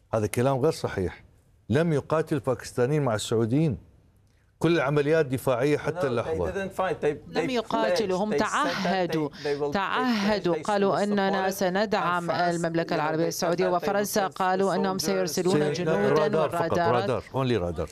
هذا كلام غير صحيح. لم يقاتل الباكستانيين مع السعوديين، كل العمليات دفاعية حتى اللحظة. لم يقاتلوا، هم تعهدوا قالوا أننا سندعم المملكة العربية السعودية، وفرنسا قالوا أنهم سيرسلون جنودا رادار رادار.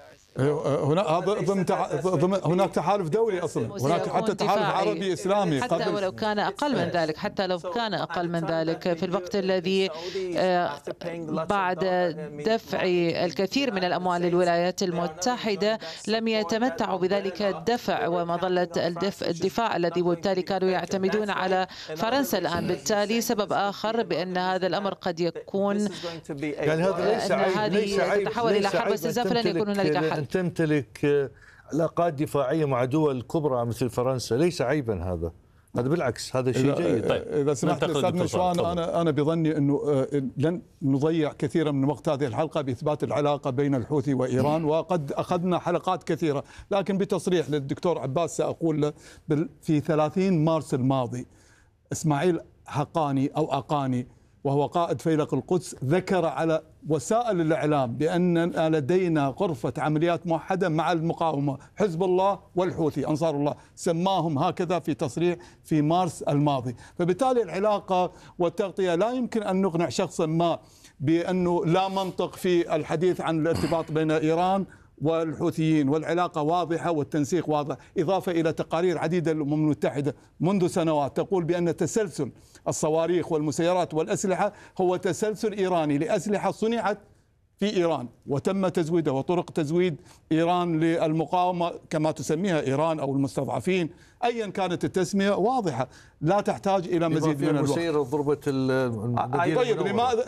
هناك تحالف دولي اصلا، هناك حتى تحالف عربي اسلامي حتى ولو كان اقل من ذلك، حتى لو كان اقل من ذلك، في الوقت الذي بعد دفع الكثير من الاموال للولايات المتحده لم يتمتعوا بذلك الدفع ومظله الدفاع الذي وبالتالي كانوا يعتمدون على فرنسا الان. بالتالي سبب اخر بان هذا الامر قد يكون يعني هذا ليس عيب، تتحول الى حرب استنزاف، فلن يكون هنالك حل. تمتلك علاقات دفاعية مع دول كبرى مثل فرنسا، ليس عيبا هذا بالعكس هذا شيء جيد. طيب إذا سمحت أستاذ نشوان، أنا بظني أنه لن نضيع كثيرا من وقت هذه الحلقة بإثبات العلاقة بين الحوثي وإيران، وقد أخذنا حلقات كثيرة، لكن بتصريح للدكتور عباس سأقول له في 30 مارس الماضي إسماعيل حقاني أو أقاني وهو قائد فيلق القدس ذكر على وسائل الإعلام بأن لدينا غرفة عمليات موحدة مع المقاومة، حزب الله والحوثي أنصار الله، سماهم هكذا في تصريح في مارس الماضي. فبالتالي العلاقة والتغطية لا يمكن أن نقنع شخصا ما بأنه لا منطق في الحديث عن الارتباط بين إيران والحوثيين، والعلاقة واضحة والتنسيق واضح، إضافة إلى تقارير عديدة للأمم المتحدة منذ سنوات تقول بأن تسلسل الصواريخ والمسيرات والأسلحة هو تسلسل إيراني لأسلحة صنعت في إيران وتم تزويدها، وطرق تزويد إيران للمقاومة كما تسميها إيران أو المستضعفين أيا كانت التسمية واضحة، لا تحتاج إلى مزيد من الوقت. المسيرة ضربة طيب لماذا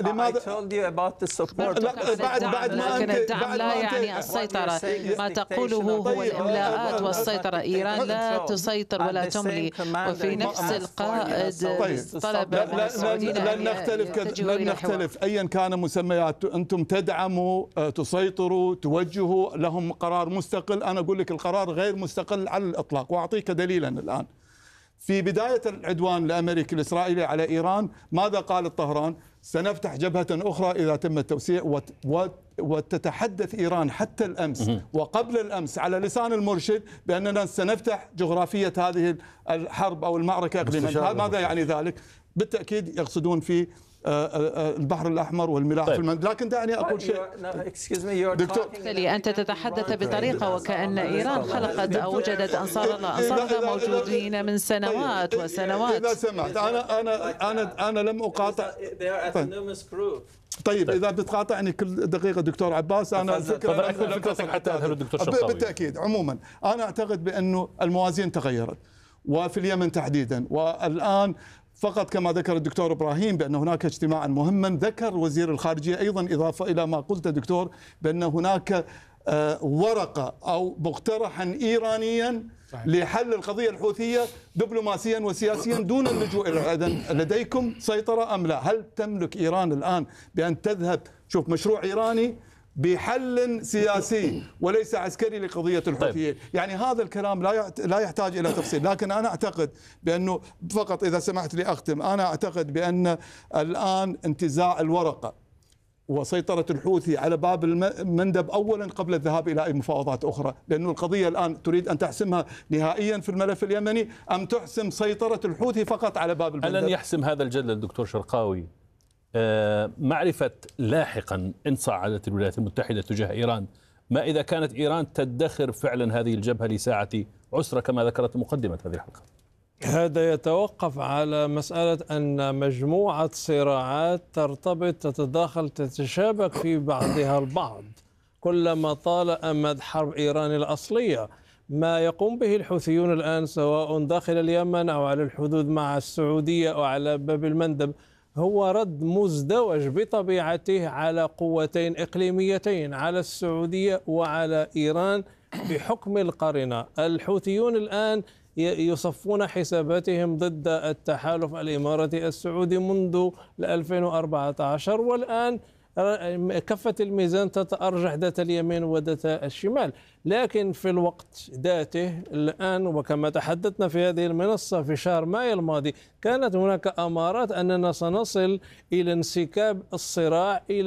بعد ما الدعم لا يعني السيطرة، ما تقوله هو الإملاءات والسيطرة. إيران لا تسيطر ولا تملي، وفي نفس القائد طلب من السعوديين لن نختلف أيا كان مسميات، أنتم تدعموا تسيطروا توجهوا، لهم قرار مستقل. أنا أقول لك القرار غير مستقل على الإطلاق، وأعطيك دليلا الآن. في بداية العدوان الأمريكي الإسرائيلي على إيران ماذا قالت طهران؟ سنفتح جبهة أخرى إذا تم التوسيع، وتتحدث إيران حتى الأمس وقبل الأمس على لسان المرشد بأننا سنفتح جغرافية هذه الحرب أو المعركة إقليميا. ماذا يعني ذلك؟ بالتأكيد يقصدون في البحر الأحمر والملاحة في المنطقة. لكن دعني أقول شيء دكتور، أنت تتحدث بطريقة وكأن إيران خلقت أو وجدت أنصار الله. أنصار الله موجودين من سنوات وسنوات. إذا سمحت أنا لم أقاطع. طيب إذا بتقاطعني كل دقيقة دكتور عباس، أنا فكرتك حتى أذهب للدكتور شرقاوي. بالتأكيد. عموما أنا أعتقد بأنه الموازين تغيرت، وفي اليمن تحديدا، والآن فقط كما ذكر الدكتور إبراهيم بأن هناك اجتماعا مهما، ذكر وزير الخارجية أيضا إضافة إلى ما قلت دكتور بأن هناك ورقة أو مقترحا إيرانيا لحل القضية الحوثية دبلوماسيا وسياسيا دون اللجوء إلى العدن. لديكم سيطرة أم لا؟ هل تملك إيران الآن بأن تذهب شوف مشروع إيراني بحل سياسي وليس عسكري لقضية الحوثيين؟ يعني هذا الكلام لا يحتاج إلى تفصيل. لكن أنا أعتقد بأنه فقط إذا سمحت لي أختم، أنا أعتقد بأن الآن انتزاع الورقة وسيطرة الحوثي على باب المندب أولا قبل الذهاب إلى أي مفاوضات أخرى، لأن القضية الآن تريد أن تحسمها نهائيا في الملف اليمني أم تحسم سيطرة الحوثي فقط على باب المندب؟ ألن يحسم هذا الجدل الدكتور شرقاوي معرفة لاحقا إن صعدت الولايات المتحدة تجاه إيران، ما إذا كانت إيران تدخر فعلا هذه الجبهة لساعة عسرة كما ذكرت مقدمة هذه الحلقة؟ هذا يتوقف على مسألة أن مجموعة صراعات ترتبط تتداخل تتشابك في بعضها البعض كلما طال أمد حرب إيران الأصلية. ما يقوم به الحوثيون الآن سواء داخل اليمن أو على الحدود مع السعودية أو على باب المندب هو رد مزدوج بطبيعته على قوتين إقليميتين، على السعودية وعلى إيران بحكم القرينة. الحوثيون الآن يصفون حساباتهم ضد التحالف الإماراتي السعودي منذ 2014، والآن كفة الميزان تتأرجح ذات اليمين وذات الشمال. لكن في الوقت ذاته الآن، وكما تحدثنا في هذه المنصة في شهر مايو الماضي، كانت هناك أمارات أننا سنصل إلى انسكاب الصراع إلى